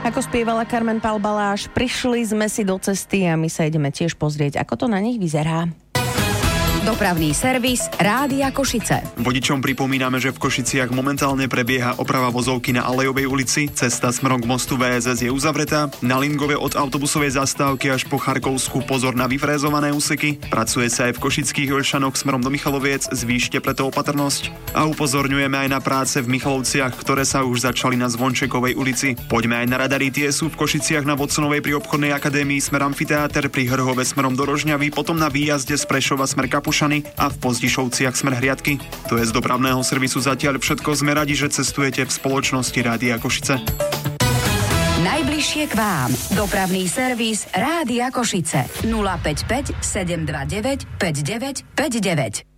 Ako spievala Carmen Pál Baláš, prišli sme si do cesty a my sa ideme tiež pozrieť, ako to na nich vyzerá. Dopravný servis Rádia Košice. Vodičom pripomíname, že v Košiciach momentálne prebieha oprava vozovky na Alejovej ulici. Cesta smerom k mostu VSS je uzavretá. Na Lingove od autobusovej zastávky až po Charkovsku pozor na vyfrézované úseky. Pracuje sa aj v Košických Olšanoch smerom do Michaloviec. Zvýšte preto opatrnosť. A upozorňujeme aj na práce v Michalovciach, ktoré sa už začali na Zvončekovej ulici. Poďme aj na radary, tie sú v Košiciach na Watsonovej pri obchodnej akadémii smer Amfiteáter, pri Hrhove smerom do Rožňavy, potom na výjazde z Prešova smer a v Pozdišovciach smer Hriadky. To je z dopravného servisu zatiaľ všetko. Sme radi, že cestujete v spoločnosti Rádia Košice. Najbližšie k vám. Dopravný servis Rádia Košice. 055 729 5959.